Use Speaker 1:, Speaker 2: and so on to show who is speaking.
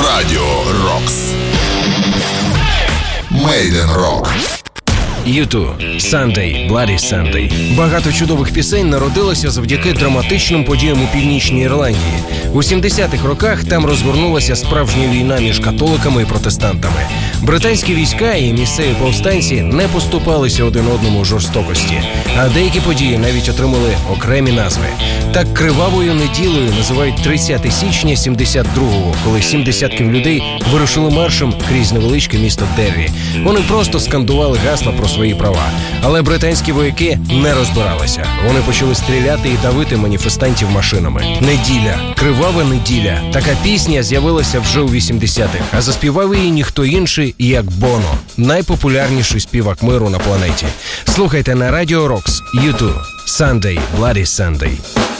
Speaker 1: Радіо Рокс. Made in Rock.
Speaker 2: U2, Sunday, Bloody Sunday. Багато чудових пісень народилося завдяки драматичним подіям у Північній Ірландії. У 70-х роках там розгорнулася справжня війна між католиками і протестантами. Британські війська і місцеві повстанці не поступалися один одному у жорстокості, а деякі події навіть отримали окремі назви. Так кривавою неділею називають 30 січня 72-го, коли 7 десятків людей вирушили маршем крізь невеличке місто Деррі. Вони просто скандували гасла про свої права. Але британські вояки не розбиралися. Вони почали стріляти і давити маніфестантів машинами. Неділя. Кривава неділя. Така пісня з'явилася вже у 80-х, а заспівав її ніхто інший, як Боно. Найпопулярніший співак миру на планеті. Слухайте на Радіо Рокс, U2, Sunday, Bloody Sunday.